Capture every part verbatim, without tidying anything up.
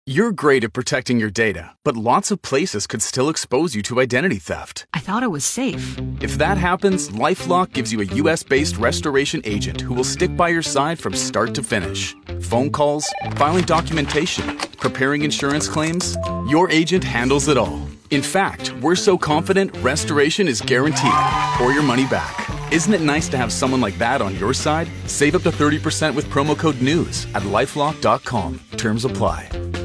You're great at protecting your data, but lots of places could still expose you to identity theft. I thought it was safe. If that happens, LifeLock gives you a U S-based restoration agent who will stick by your side from start to finish. Phone calls, filing documentation, preparing insurance claims, your agent handles it all. In fact, we're so confident restoration is guaranteed or your money back. Isn't it nice to have someone like that on your side? Save up to thirty percent with promo code NEWS at lifelock dot com. Terms apply.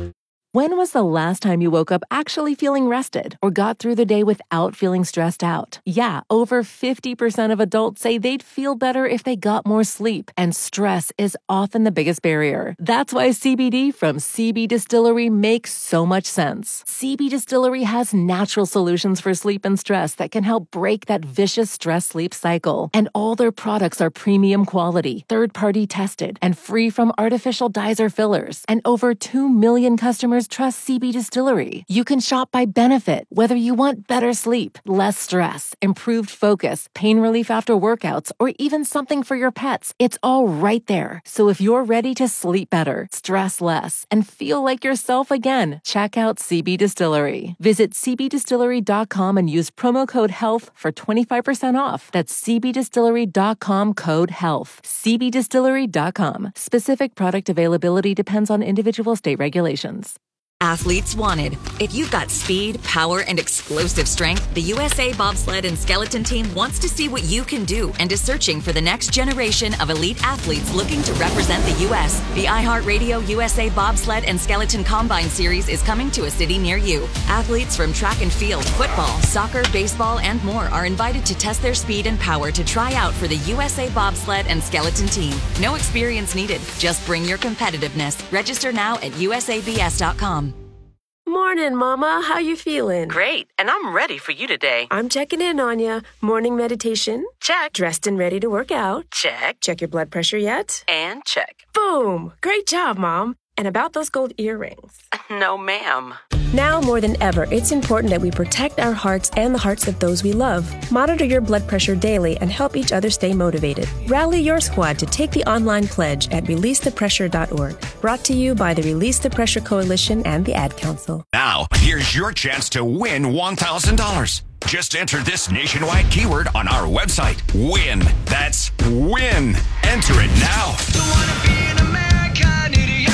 When was the last time you woke up actually feeling rested or got through the day without feeling stressed out? Yeah, over fifty percent of adults say they'd feel better if they got more sleep, and stress is often the biggest barrier. That's why C B D from C B Distillery makes so much sense. C B Distillery has natural solutions for sleep and stress that can help break that vicious stress-sleep cycle. And all their products are premium quality, third-party tested, and free from artificial dyes or fillers. And over two million customers trust C B Distillery. You can shop by benefit, whether you want better sleep, less stress, improved focus, pain relief after workouts, or even something for your pets. It's all right there. So if you're ready to sleep better, stress less, and feel like yourself again, check out C B Distillery. Visit c b distillery dot com and use promo code HEALTH for twenty-five percent off. That's c b distillery dot com code HEALTH. c b distillery dot com. Specific product availability depends on individual state regulations. Athletes wanted. If you've got speed, power, and explosive strength, the U S A Bobsled and Skeleton Team wants to see what you can do and is searching for the next generation of elite athletes looking to represent the U S The iHeartRadio U S A Bobsled and Skeleton Combine Series is coming to a city near you. Athletes from track and field, football, soccer, baseball, and more are invited to test their speed and power to try out for the U S A Bobsled and Skeleton Team. No experience needed. Just bring your competitiveness. Register now at u s a b s dot com. Morning, Mama. How you feeling? Great, and I'm ready for you today. I'm checking in on ya. Morning meditation? Check. Dressed and ready to work out? Check. Check your blood pressure yet? And check. Boom! Great job, Mom. And about those gold earrings? No, ma'am. Now more than ever, it's important that we protect our hearts and the hearts of those we love. Monitor your blood pressure daily and help each other stay motivated. Rally your squad to take the online pledge at release the pressure dot org. Brought to you by the Release the Pressure Coalition and the Ad Council. Now, here's your chance to win one thousand dollars. Just enter this nationwide keyword on our website. WIN. That's WIN. Enter it now. Don't wanna be an American idiot.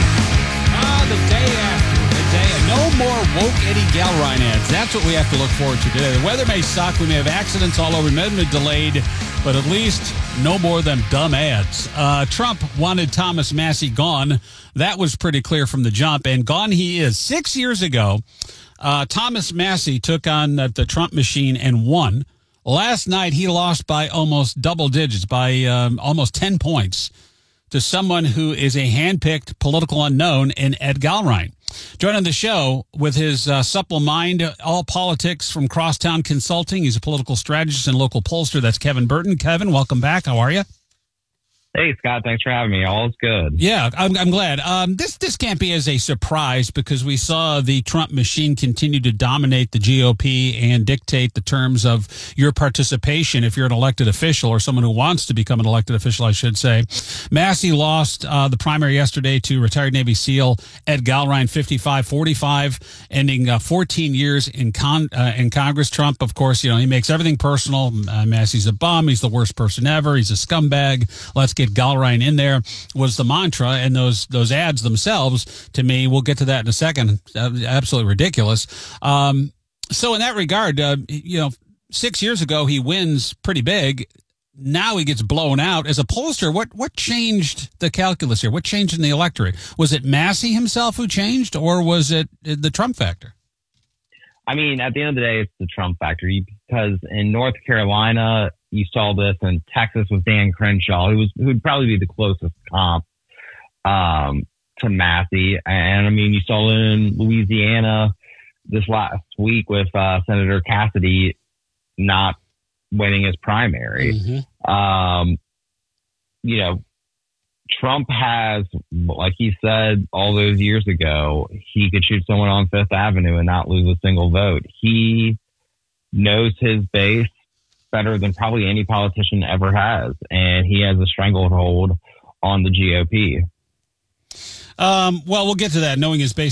Ah, the day after. The day. No more woke Eddie Galrine ads. That's what we have to look forward to today. The weather may suck. We may have accidents all over. May have been delayed. But at least no more of them dumb ads. Uh, Trump wanted Thomas Massie gone. That was pretty clear from the jump. And gone he is. Six years ago, uh, Thomas Massie took on uh, the Trump machine and won. Last night, he lost by almost double digits, by um, almost ten points, to someone who is a handpicked political unknown in Ed Galrine. Joining the show with his uh, supple mind, all politics from Crosstown Consulting. He's a political strategist and local pollster. That's Kevin Burton. Kevin, welcome back. How are you? Hey, Scott. Thanks for having me. All is good. Yeah, I'm, I'm glad. Um, this this can't be as a surprise because we saw the Trump machine continue to dominate the G O P and dictate the terms of your participation if you're an elected official or someone who wants to become an elected official, I should say. Massie lost uh, the primary yesterday to retired Navy SEAL Ed Galrine, fifty-five forty-five, ending uh, fourteen years in con uh, in Congress. Trump, of course, you know, he makes everything personal. Uh, Massie's a bum. He's the worst person ever. He's a scumbag. Let's get Galrine in there was the mantra, and those those ads themselves, to me, we'll get to that in a second, uh, absolutely ridiculous. Um, so in that regard, uh, you know, six years ago he wins pretty big. Now he gets blown out. As a pollster, what what changed the calculus here? What changed in the electorate? Was it Massie himself who changed, or was it the Trump factor? I mean, at the end of the day, it's the Trump factor, because in North Carolina, you saw this, in Texas with Dan Crenshaw, who was who'd probably be the closest comp um, to Massie. And I mean, you saw it in Louisiana this last week with uh, Senator Cassidy not winning his primary. Mm-hmm. Um, you know, Trump has, like he said all those years ago, he could shoot someone on Fifth Avenue and not lose a single vote. He knows his base better than probably any politician ever has, and he has a stranglehold on the G O P. Um, well, we'll get to that, knowing his base